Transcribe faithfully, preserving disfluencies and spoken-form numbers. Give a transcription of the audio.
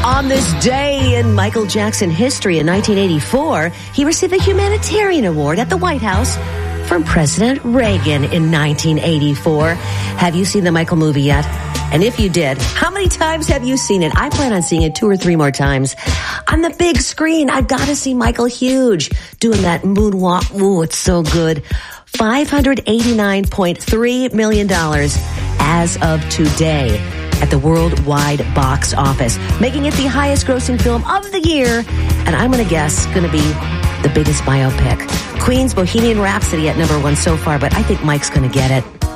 On this day in Michael Jackson history in nineteen eighty-four, he received a humanitarian award at the White House from President Reagan in nineteen eighty-four. Have you seen the Michael movie yet? And if you did, how many times have you seen it? I plan on seeing it two or three more times. On the big screen, I've got to see Michael Huge doing that moonwalk. Ooh, it's so good. five hundred eighty-nine point three million dollars as of today at the worldwide box office, making it the highest grossing film of the year. And I'm going to guess going to be the biggest biopic. Queen's Bohemian Rhapsody at number one so far, but I think Mike's going to get it.